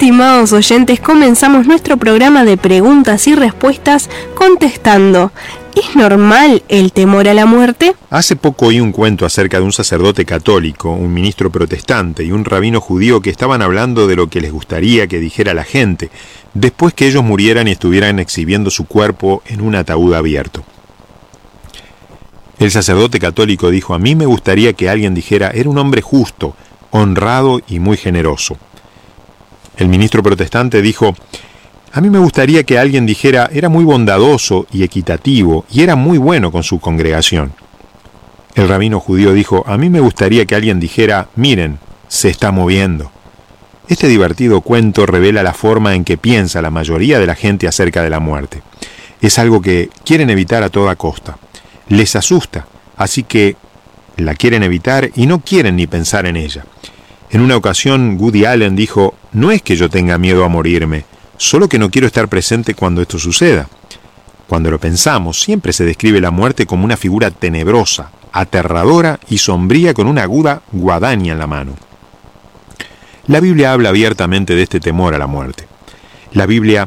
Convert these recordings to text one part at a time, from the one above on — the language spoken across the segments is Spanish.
Estimados oyentes, comenzamos nuestro programa de preguntas y respuestas contestando: ¿es normal el temor a la muerte? Hace poco oí un cuento acerca de un sacerdote católico, un ministro protestante y un rabino judío que estaban hablando de lo que les gustaría que dijera la gente después que ellos murieran y estuvieran exhibiendo su cuerpo en un ataúd abierto. El sacerdote católico dijo: a mí me gustaría que alguien dijera, era un hombre justo, honrado y muy generoso. El ministro protestante dijo: a mí me gustaría que alguien dijera, era muy bondadoso y equitativo y era muy bueno con su congregación. El rabino judío dijo: a mí me gustaría que alguien dijera, miren, se está moviendo. Este divertido cuento revela la forma en que piensa la mayoría de la gente acerca de la muerte. Es algo que quieren evitar a toda costa. Les asusta, así que la quieren evitar y no quieren ni pensar en ella. En una ocasión, Woody Allen dijo: no es que yo tenga miedo a morirme, solo que no quiero estar presente cuando esto suceda. Cuando lo pensamos, siempre se describe la muerte como una figura tenebrosa, aterradora y sombría con una aguda guadaña en la mano. La Biblia habla abiertamente de este temor a la muerte. La Biblia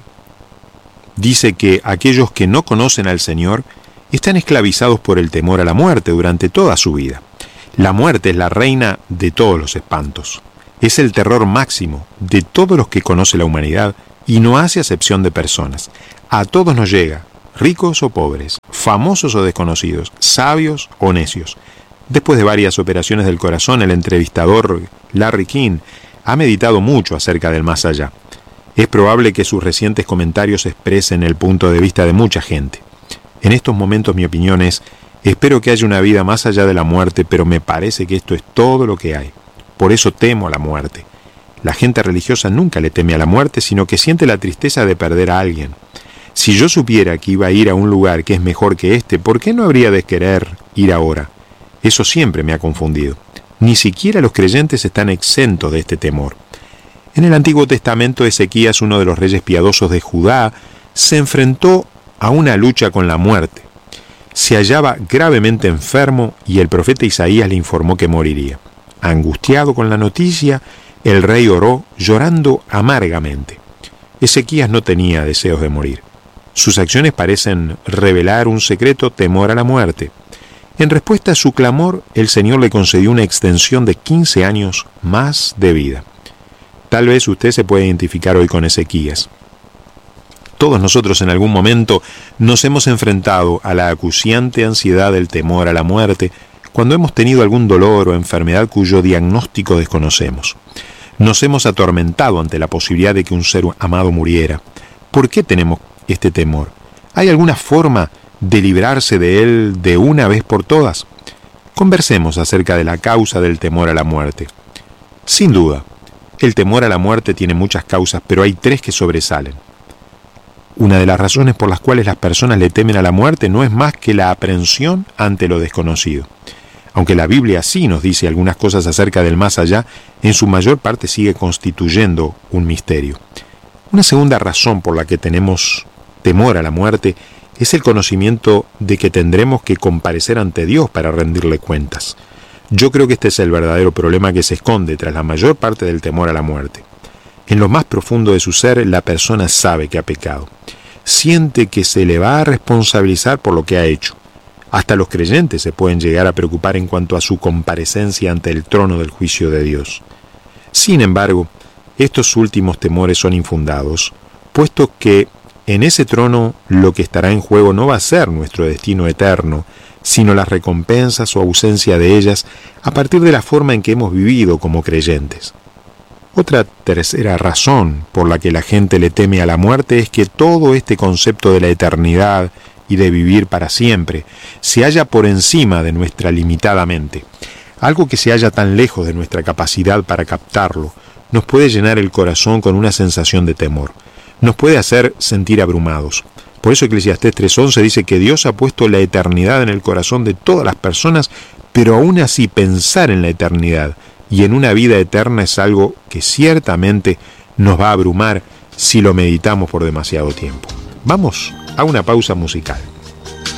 dice que aquellos que no conocen al Señor están esclavizados por el temor a la muerte durante toda su vida. La muerte es la reina de todos los espantos. Es el terror máximo de todos los que conoce la humanidad y no hace acepción de personas. A todos nos llega, ricos o pobres, famosos o desconocidos, sabios o necios. Después de varias operaciones del corazón, el entrevistador Larry King ha meditado mucho acerca del más allá. Es probable que sus recientes comentarios expresen el punto de vista de mucha gente. En estos momentos mi opinión es: espero que haya una vida más allá de la muerte, pero me parece que esto es todo lo que hay. Por eso temo a la muerte. La gente religiosa nunca le teme a la muerte, sino que siente la tristeza de perder a alguien. Si yo supiera que iba a ir a un lugar que es mejor que este, ¿por qué no habría de querer ir ahora? Eso siempre me ha confundido. Ni siquiera los creyentes están exentos de este temor. En el Antiguo Testamento, Ezequías, uno de los reyes piadosos de Judá, se enfrentó a una lucha con la muerte. Se hallaba gravemente enfermo y el profeta Isaías le informó que moriría. Angustiado con la noticia, el rey oró, llorando amargamente. Ezequías no tenía deseos de morir. Sus acciones parecen revelar un secreto temor a la muerte. En respuesta a su clamor, el Señor le concedió una extensión de 15 años más de vida. Tal vez usted se pueda identificar hoy con Ezequías. Todos nosotros en algún momento nos hemos enfrentado a la acuciante ansiedad del temor a la muerte cuando hemos tenido algún dolor o enfermedad cuyo diagnóstico desconocemos. Nos hemos atormentado ante la posibilidad de que un ser amado muriera. ¿Por qué tenemos este temor? ¿Hay alguna forma de librarse de él de una vez por todas? Conversemos acerca de la causa del temor a la muerte. Sin duda, el temor a la muerte tiene muchas causas, pero hay 3 que sobresalen. Una de las razones por las cuales las personas le temen a la muerte no es más que la aprensión ante lo desconocido. Aunque la Biblia sí nos dice algunas cosas acerca del más allá, en su mayor parte sigue constituyendo un misterio. Una segunda razón por la que tenemos temor a la muerte es el conocimiento de que tendremos que comparecer ante Dios para rendirle cuentas. Yo creo que este es el verdadero problema que se esconde tras la mayor parte del temor a la muerte. En lo más profundo de su ser, la persona sabe que ha pecado. Siente que se le va a responsabilizar por lo que ha hecho. Hasta los creyentes se pueden llegar a preocupar en cuanto a su comparecencia ante el trono del juicio de Dios. Sin embargo, estos últimos temores son infundados, puesto que en ese trono lo que estará en juego no va a ser nuestro destino eterno, sino las recompensas o ausencia de ellas a partir de la forma en que hemos vivido como creyentes. Otra tercera razón por la que la gente le teme a la muerte es que todo este concepto de la eternidad y de vivir para siempre se halla por encima de nuestra limitada mente. Algo que se halla tan lejos de nuestra capacidad para captarlo nos puede llenar el corazón con una sensación de temor. Nos puede hacer sentir abrumados. Por eso Eclesiastés 3:11 dice que Dios ha puesto la eternidad en el corazón de todas las personas, pero aún así pensar en la eternidad y en una vida eterna es algo que ciertamente nos va a abrumar si lo meditamos por demasiado tiempo. Vamos a una pausa musical.